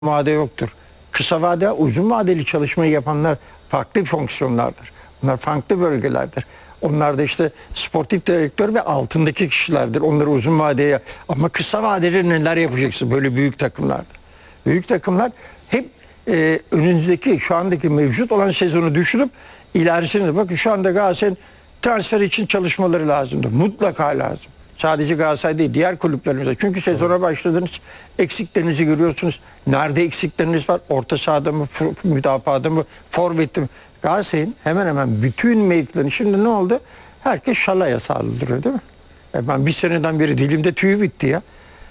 vade yoktur. Kısa vade, uzun vadeli çalışmayı yapanlar farklı fonksiyonlardır. Bunlar farklı bölgelerdir. Onlar da işte sportif direktör ve altındaki kişilerdir. Onları uzun vadeye, ama kısa vadeli neler yapacaksın böyle büyük takımlarda? Büyük takımlar hep önünüzdeki, şu andaki mevcut olan sezonu düşürüp ilerisini, bakın şu anda Galatasaray'ın transfer için çalışmaları lazımdır. Mutlaka lazım. Sadece Galatasaray değil, diğer kulüplerimizde. Çünkü sezona başladınız, eksiklerinizi görüyorsunuz. Nerede eksikleriniz var? Orta sahada mı, müdafaada mı, forvette mi? Galatasaray'ın hemen hemen bütün mevkilerini, şimdi ne oldu? Herkes Şalaya saldırıyor, değil mi? Ben bir seneden beri dilimde tüyü bitti ya.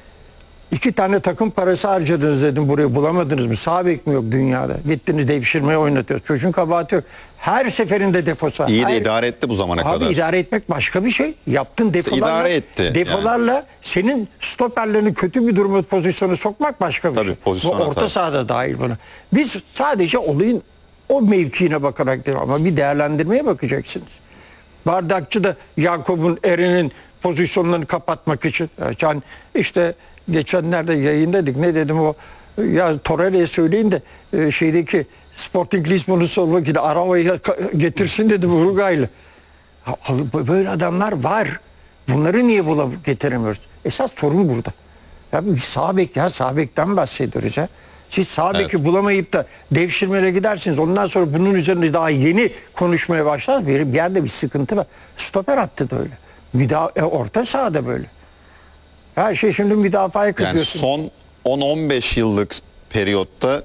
2 tane takım parası harcadınız dedim, buraya bulamadınız mı? Sağ bek mi yok dünyada? Gittiniz devşirmeye oynatıyoruz. Çocuğun kabahati yok. Her seferinde defosu var. İyi de idare etti bu zamana kadar. Abi idare etmek başka bir şey. Yaptın defolarla. İdare etti. Defolarla yani. Senin stoperlerini kötü bir duruma, pozisyona sokmak başka bir Tabii, şey. pozisyon Bu orta hatası. sahada dahil buna. Biz sadece olayın o mevkiine bakarak değil, ama bir değerlendirmeye bakacaksınız. Bardakçı da Jakob'un, Eren'in pozisyonlarını kapatmak için. Yani işte geçenlerde yayındaydık. Ne dedim o? Ya Torreira'ya söyleyin de şeydeki Sporting Lisbon'u sormak Arao'yu getirsin dedim Uruguaylı. Böyle adamlar var. Bunları niye getiremiyoruz? Esas sorun burada. Ya bir sağ bek, ya sağ bekten bahsediyoruz ya. Siz sağ beki bulamayıp da devşirmeye gidersiniz. Ondan sonra bunun üzerinde daha yeni konuşmaya başlar. Bir yerde bir sıkıntı var. Stoper attı da öyle. Orta sahada böyle. Her şey şimdi müdafaya kızıyorsun. Yani son 10-15 yıllık periyotta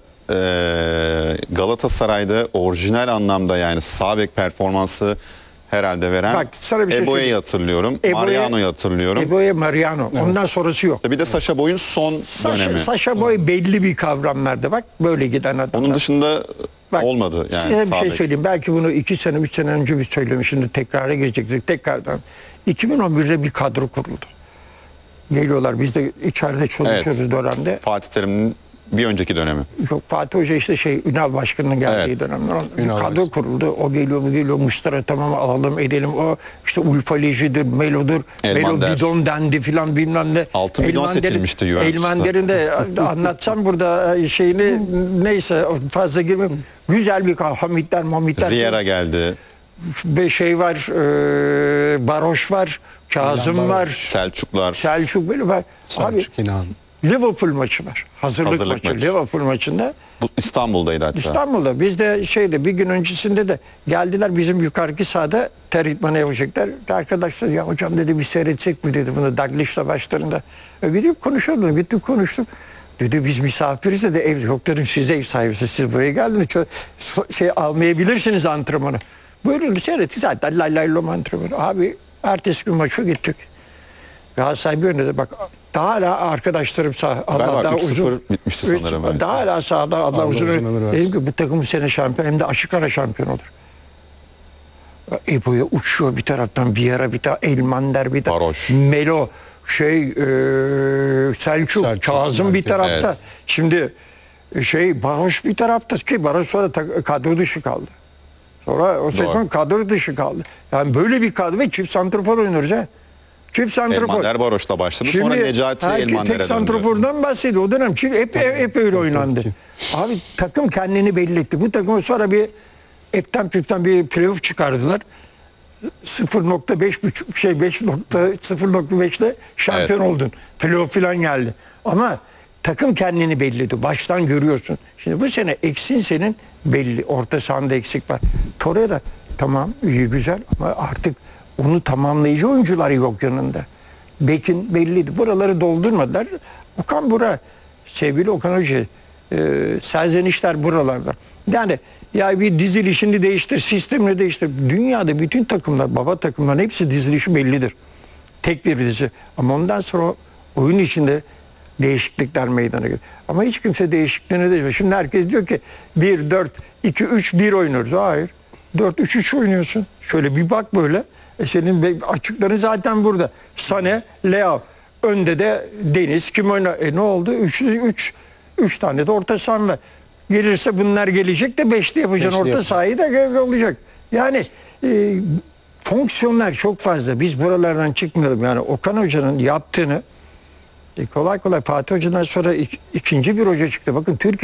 Galatasaray'da orijinal anlamda, yani sağ bek performansı herhalde veren Bak, sana bir şey Ebo'yu hatırlıyorum. Mariano'yu hatırlıyorum. Ebo'ya, Mariano. Evet. Ondan sonrası yok. Bir de Sacha Boey'un son dönemi. Sacha Boey belli bir kavramlarda, bak böyle giden adamlar. Onun dışında bak, olmadı. Yani size bir şey söyleyeyim. Belki bunu 2 sene 3 sene önce bir söylemişim. Şimdi tekrara girecektik. Tekrardan. 2011'de bir kadro kuruldu. Geliyorlar. Biz de içeride çalışıyoruz dönemde. Fatih Terim'in bir önceki dönemi. Yok, Fatih Hoca işte Ünal Başkanı'nın geldiği dönemler. Bir kadro kuruldu. O geliyor mu geliyor. Muştara tamam alalım edelim. O işte Ulfalici'dir, Melo'dur. Melo bidon dendi filan bilmem ne. 6 milyon seçilmişti Juventus'ta. Elmander'in de anlatsam burada şeyini, neyse fazla girmem. Güzel bir Hamitler. Riera geldi. Şey var, Baroş var, Kazım var. Selçuk böyle var. Selçuk İnan. Liverpool maçı var. Hazırlık maçı. Liverpool maçında. Bu İstanbul'daydı hatta. İstanbul'da. Biz de bir gün öncesinde de geldiler bizim yukarıki sahada ter idmanı yapacaklar. Arkadaşlar ya hocam dedi bir seyredecek mi dedi bunu Dalglish'la başlarında. Gidip konuşuyordum. Gittim konuştum. Dedi biz misafiriz de ev yok dedim, siz ev sahibisiniz. Siz buraya geldiniz. Almayabilirsiniz antrenmanı. Buyurun seyretin zaten lay antrenmanı. Abi ertesi gün maça gittik. Galatasaray bir önde de bak daha hala arkadaşlarım Allah daha uzun bitmişti sanırım. Daha hala sahada Allah uzun ömür. Dedim ki bu takım bu sene şampiyon, hem de açık ara şampiyon olur. Ebo'ya uçuyor bir taraftan, Vieira bir taraftan, Elmander bir taraftan, Baroş. Melo, Selçuk, Kazım bir tarafta. Evet. Şimdi Baroş bir tarafta ki Baroş sonra kadro dışı kaldı. Sonra o sezon kadro dışı kaldı. Yani böyle bir kadro ve çift santrafor oynuyoruz ha. Çift santrafor. Elmander Baroş'la başladı. Şimdi, sonra Necati Elmander'e döndü. Tek santrafordan bahsediyor. O dönem hep öyle oynandı. Abi takım kendini belli etti. Bu takım sonra bir eften püften bir playoff çıkardılar. 0.5 ile şampiyon oldun. Playoff falan geldi. Ama takım kendini belli etti. Baştan görüyorsun. Şimdi bu sene eksin senin belli. Orta sahanda eksik var. Torreira tamam iyi güzel ama artık onu tamamlayıcı oyuncular yok yanında. Bekin belliydi. Buraları doldurmadılar. Okan Burak, sevgili Okan Hoca, serzenişler buralarda. Yani ya bir dizilişini değiştir, sistemini değiştir. Dünyada bütün takımlar, baba takımların hepsi dizilişi bellidir. Tek bir dizi. Ama ondan sonra oyun içinde değişiklikler meydana geliyor. Ama hiç kimse değişikliğini değişmiyor. Şimdi herkes diyor ki 1-4-2-3-1 oynuyoruz. Hayır. 4-3-3 oynuyorsun. Şöyle bir bak böyle. Senin açıkların zaten burada. Sane, Leo. Önde de Deniz. Kim oynar? Ne oldu? 3 tane de orta saha var. Gelirse bunlar gelecek de 5'li yapacaksın. Orta sahayı da olacak. Yani fonksiyonlar çok fazla. Biz buralardan çıkmıyoruz. Yani Okan Hoca'nın yaptığını Kolay kolay Fatih Hoca'dan sonra ikinci bir hoca çıktı. Bakın Türkiye